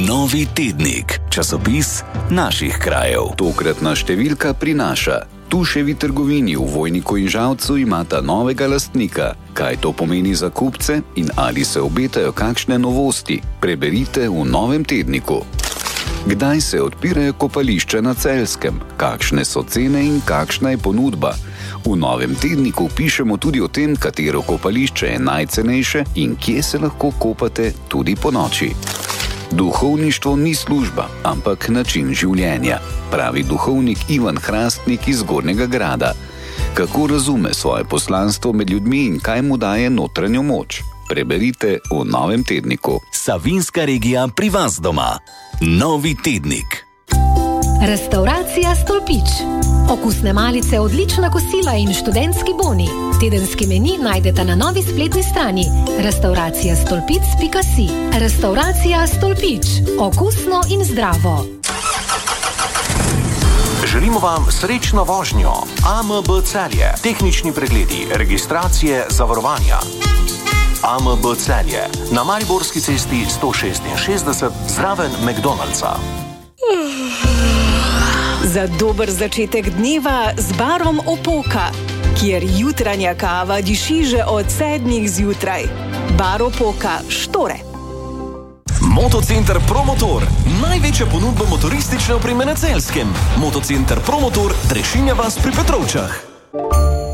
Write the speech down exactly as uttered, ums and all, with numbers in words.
Novi tednik, časopis naših krajev. Tokratna številka prinaša: Tuševi trgovini v Vojniku in Žalcu imata novega lastnika. Kaj to pomeni za kupce in ali se obetajo kakšne novosti? Preberite v Novem tedniku. Kdaj se odpirajo kopališča na Celjskem? Kakšne so cene in kakšna je ponudba? V Novem tedniku pišemo tudi o tem, katero kopališče je najcenejše in kje se lahko kopate tudi po noči. Duhovništvo ni služba, ampak način življenja, pravi duhovnik Ivan Hrastnik iz Gornjega Grada. Kako razume svoje poslanstvo med ljudmi in kaj mu daje notranjo moč? Preberite v Novem tedniku. Savinjska regija pri vas doma. Novi tednik. Restavracija Stolpič. Okusne malice, odlična kosila in študentski boni. Tedenski meni najdete na novi spletni strani restavracija stolpic pika si. Restavracija Stolpič. Okusno in zdravo. Želimo vam srečno vožnjo. A M B Celje. Tehnični pregledi, registracije, zavarovanja. A M B Celje. Na Mariborski cesti sto šestinšestdeset zraven McDonald'sa. Za dober začetek dneva z barom Opoka, kjer jutranja kava diši že od sedmih zjutraj. Bar Opoka, Štore. Motocenter Promotor. Največja ponudba motoristične opreme na Celjskem. Motocenter Promotor, Trešinja vas pri Petrovčah.